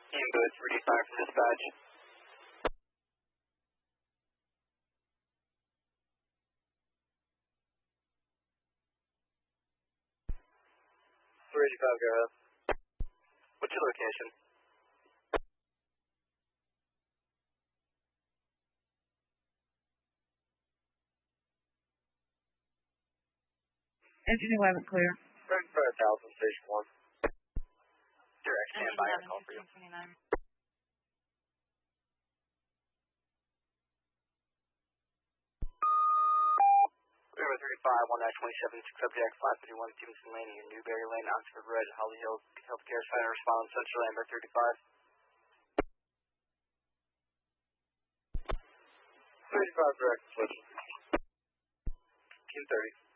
Tango 35 from dispatch. 385, go ahead. What's your location? Engine 11 clear. 35,000, station 1. Direct standby, I'll call for you. 29. 35, 1927, subject 551 Stevenson Lane, in Newberry Lane, Oxford Road, Holly Hills Healthcare Center, respond Central Amber 35. 35 direct, switch. 230.